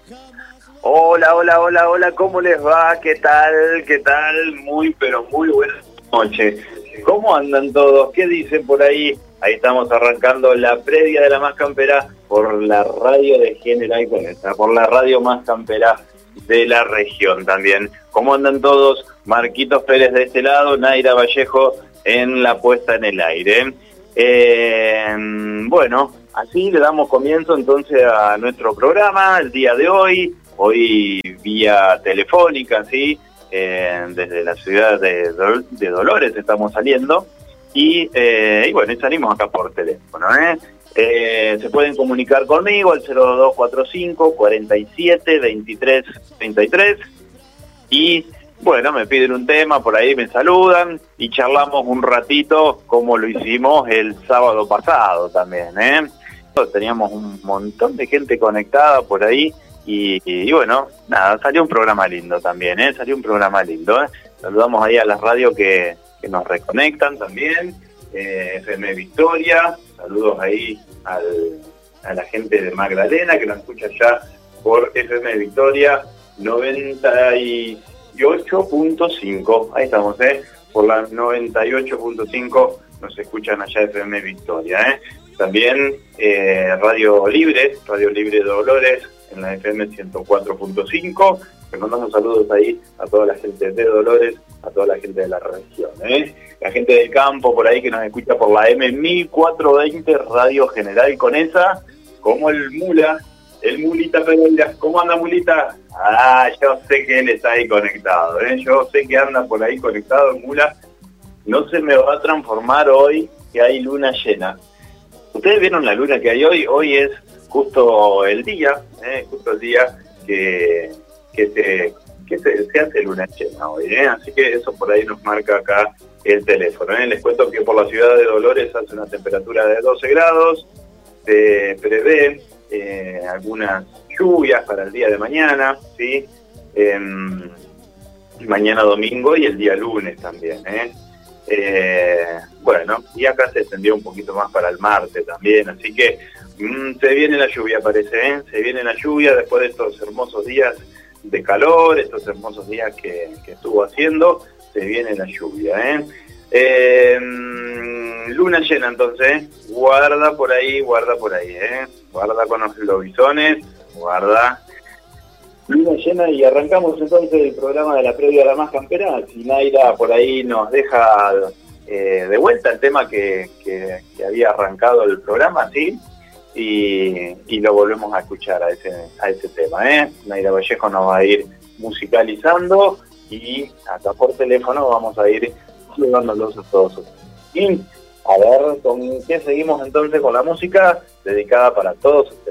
Hola, hola, hola, hola, ¿cómo les va? ¿Qué tal? ¿Qué tal? Muy, pero muy buenas noches. ¿Cómo andan todos? ¿Qué dicen por ahí? Ahí estamos arrancando la previa de la Más Campera por la radio de General Conesa, por la radio más campera de la región también. ¿Cómo andan todos? Marquitos Pérez de este lado, Naira Vallejo en la puesta en el aire. Bueno, así le damos comienzo entonces a nuestro programa el día de hoy. Hoy vía telefónica, ¿sí? Desde la ciudad de Dolores estamos saliendo y bueno, salimos acá por teléfono, se pueden comunicar conmigo al 0245 47 23 33 y bueno, me piden un tema, por ahí me saludan y charlamos un ratito como lo hicimos el sábado pasado también, Teníamos un montón de gente conectada por ahí. Y bueno, nada, salió un programa lindo también, salió un programa lindo, Saludamos ahí a las radios que nos reconectan también, FM Victoria, saludos ahí a la gente de Magdalena que nos escucha ya por FM Victoria 98.5, ahí estamos, por la 98.5 nos escuchan allá FM Victoria, También Radio Libre de Dolores, en la FM 104.5, le mandamos saludos ahí a toda la gente de Dolores, a toda la gente de la región, la gente del campo por ahí que nos escucha por la M1420 Radio General Conesa, como el Mulita Pereira. ¿Cómo anda, Mulita? Yo sé que él está ahí conectado, yo sé que anda por ahí conectado el Mula. No se me va a transformar hoy que hay luna llena. ¿Ustedes vieron la luna que hay hoy? Hoy es justo el día que se hace luna llena hoy, así que eso por ahí nos marca acá el teléfono, Les cuento que por la ciudad de Dolores hace una temperatura de 12 grados, se prevé algunas lluvias para el día de mañana, ¿sí? Mañana domingo y el día lunes también, bueno, y acá se extendió un poquito más para el martes también, así que se viene la lluvia, parece, se viene la lluvia después de estos hermosos días de calor, estos hermosos días que estuvo haciendo, se viene la lluvia, luna llena entonces, guarda por ahí, guarda con los lobisones, guarda. Luna llena y arrancamos entonces el programa de la previa a la Más Campera. Si Naira por ahí nos deja de vuelta el tema que había arrancado el programa, ¿sí? Y lo volvemos a escuchar a ese tema, Naira Vallejo nos va a ir musicalizando y acá por teléfono vamos a ir saludándolos a todos ustedes. Y a ver, ¿con qué seguimos entonces con la música dedicada para todos ustedes?